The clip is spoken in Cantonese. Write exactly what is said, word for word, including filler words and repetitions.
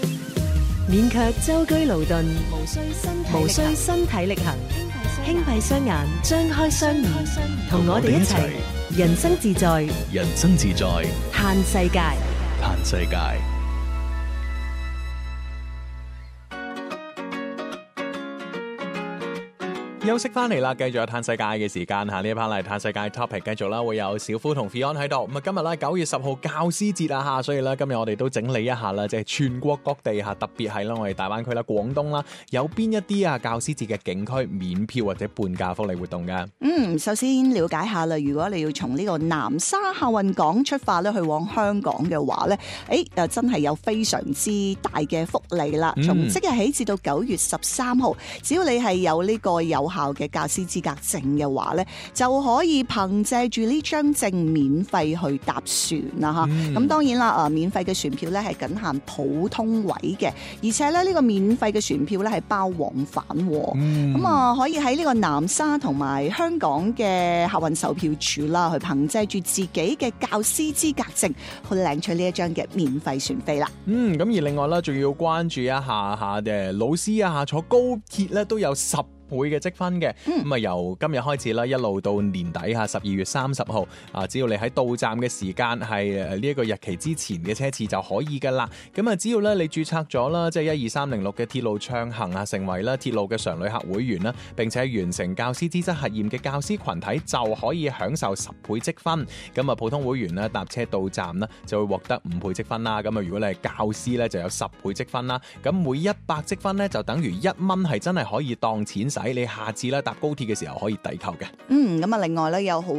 勉強舟車勞頓， 無需身體無需身體力行，輕閉雙眼，張開雙耳，同我哋一齊人生自在， 人生自在， 嘆世界， 嘆世界。休息翻嚟啦，繼續有嘆世界嘅時間吓，呢一 part 嚟嘆世界 topic 繼續啦，會有小夫同 Fion 喺度。咁啊，今日咧九月十號教師節啊吓，所以咧今日我哋都整理一下啦，即係全國各地吓，特別係啦我哋大灣區啦、廣東啦，有邊一啲啊教師節嘅景區免票或者半價福利活動嘅？ 嗯，首先了解下啦，如果你要從呢個南沙客運港出發咧，去往香港嘅話咧，誒，又真係有非常之大嘅福利啦。從、嗯、即日起至到九月十三號，只要你係有呢個有校嘅教師資格證嘅話咧，就可以憑借住呢張證免費去搭船啦吓。咁、嗯、當然啦，誒，免費嘅船票咧係僅限普通位嘅，而且咧呢個免費嘅船票咧係包往返。咁、嗯、啊，可以喺呢個南沙同埋香港嘅客運售票處啦，去憑借住自己嘅教師資格證去領取呢一張嘅免費船飛啦。 嗯，咁而另外咧，仲要關注一下下嘅老師啊，坐高鐵咧都有十倍嘅積分嘅，咁、嗯、啊由今日開始啦，一路到年底吓，十二月三十號啊，只要你喺到站嘅時間係呢一個日期之前嘅車次就可以噶啦。咁啊，只要咧你註冊咗啦，即係一二三零六嘅鐵路暢行啊，成為啦鐵路嘅常旅客會員啦，並且完成教師資質核驗嘅教師群體就可以享受十倍積分。咁啊，普通會員咧搭車到站啦，就會獲得五倍積分啦。咁啊，如果你係教師咧，就有十倍積分啦。咁每一百積分咧，就等於一蚊，係真係可以當錢使。你下次咧搭高鐵嘅時候可以抵扣嘅。 嗯，咁啊，另外咧有好